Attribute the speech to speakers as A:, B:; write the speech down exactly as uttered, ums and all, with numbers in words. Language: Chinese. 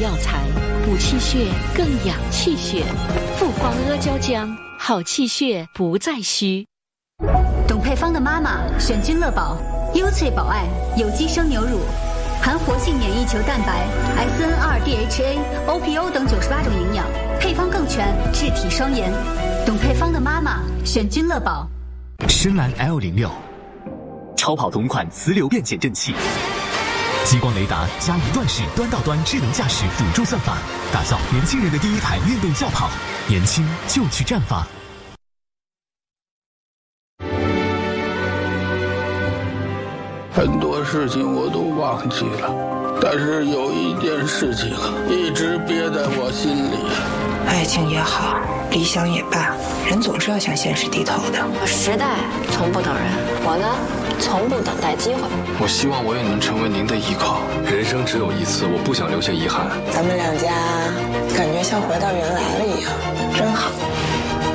A: 药材，补气血更养气血。复方阿胶浆，好气血不再虚。
B: 董配方的妈妈选君乐宝，优萃保爱有机生牛乳，含活性免疫球蛋白、S N 二 D H A、O P O 等九十八种营养，配方更全，治体双颜。董配方的妈妈选君乐宝。
C: 深蓝 L 零六，超跑同款磁流变减震器，激光雷达加一段式端到端智能驾驶辅助算法，打造年轻人的第一台运动轿跑。年轻就去绽放。
D: 很多事情我都忘记了，但是有一件事情一直憋在我心里。
E: 爱情也好，理想也罢，人总是要向现实低头的。
F: 时代从不等人，我呢，从不等待机会。
G: 我希望我也能成为您的依靠。人生只有一次，我不想留下遗憾。
E: 咱们两家感觉像回到原来了一样。